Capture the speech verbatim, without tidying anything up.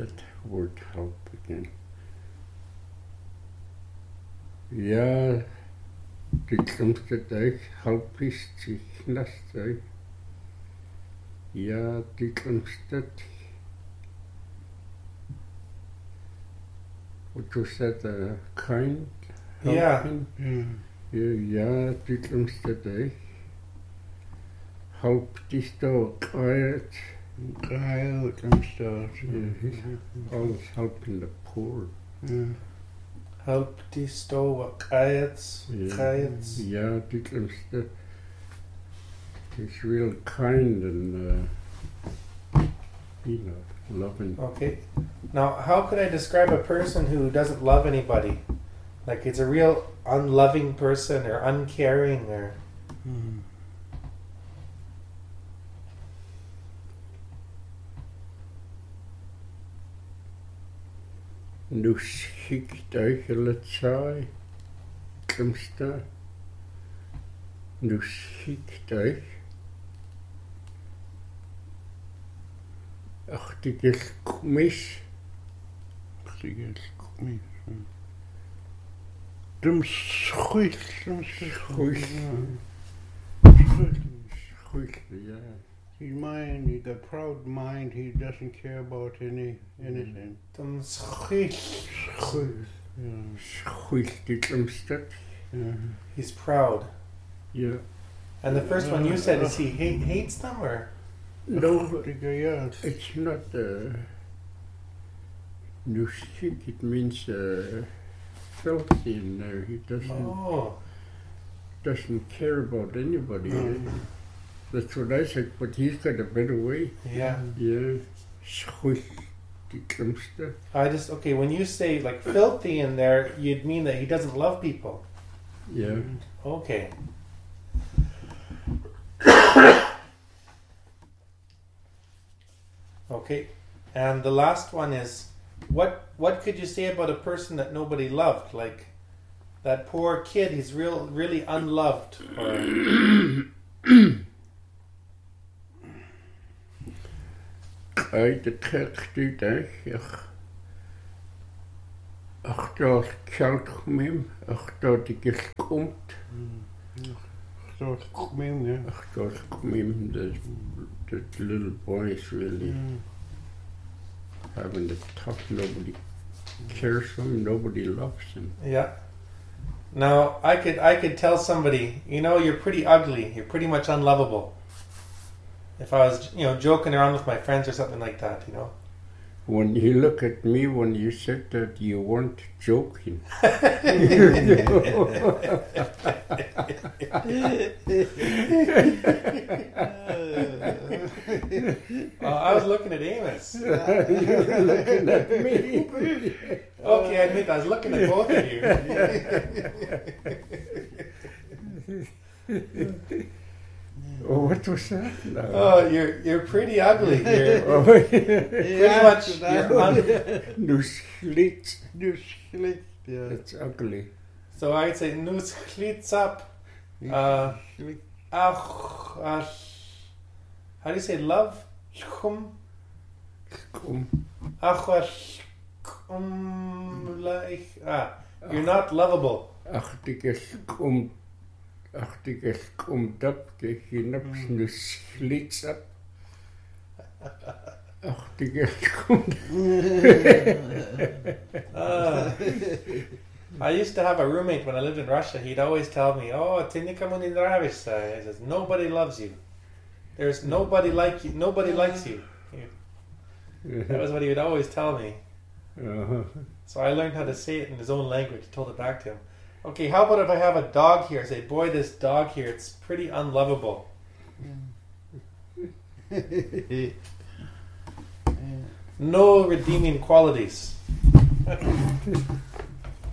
that word help again. Ja, die klimste dag, help is die knaste. Ja, die klimste. What was that, uh, kind? Helping? Ja. Ja, ja, die klimste dag. Help die stok, quiet. Quiet and stuff. Yeah, he's always helping the poor. Yeah. Help die stoa, kajets, Yeah. kajets. Yeah, die klimste. He's real kind and, uh, you know, loving. Okay. Now, how could I describe a person who doesn't love anybody? Like, it's a real unloving person or uncaring or... Mm. Nu schikt eigenlijk saai, klimste. Nu schikt uit. Ach, die is mis. Die is mis. Dum schuich, dum Schuich. Schuich. Goed, ja. His mind, he got proud mind. He doesn't care about any anything. Dum schuich. Schuich. Yeah. Goed, die klimste. Yeah. He's proud. Ja. And the first one you said is he hate, hates them or? No, Yeah. it's not, uh, nu schik, it means, uh, filthy in there. He doesn't, Oh. doesn't care about anybody. That's what I said, but he's got a better way. Yeah. Yeah, schuich, die klimste. I just, okay, when you say like filthy in there, you'd mean that he doesn't love people. Yeah. Okay. Okay. And the last one is, what what could you say about a person that nobody loved? Like that poor kid, he's real really unloved. Or Uit de kerk die dag, ach, ach, daar kjalt mem, ach, daar die komt, So come in, yeah. ach, daar mem, the, the little boys really having it tough. Nobody cares for him, nobody loves him. yeah. Now I could I could tell somebody, you know, you're pretty ugly. You're pretty much unlovable. If I was, you know, joking around with my friends or something like that, you know. When you look at me, when you said that, you weren't joking. Uh, I was looking at Amos. You were looking at me. Okay, I admit I was looking at both of you. Oh, what was that? No. Oh, you're you're pretty ugly. You're Oh, pretty much you're un- nu slit. Nu slit, yeah. It's ugly. So I'd say nu sklits up. Uh, ach, ach, how do you say love? Schum. Kom. Ach, ach, um, like, ah, you're not lovable. Ach, die is komt. Ach, die is komt op. Die ginaps nu slits op. Ach, die is komt. Uh, I used to have a roommate when I lived in Russia. He'd always tell me, "Oh, ты никому не нравишься." He says, "Nobody loves you. There's nobody like you. Nobody likes you." That was what he would always tell me. Uh-huh. So I learned how to say it in his own language. Told it back to him. Okay, how about if I have a dog here? I say, "Boy, this dog here, it's pretty unlovable." No redeeming qualities.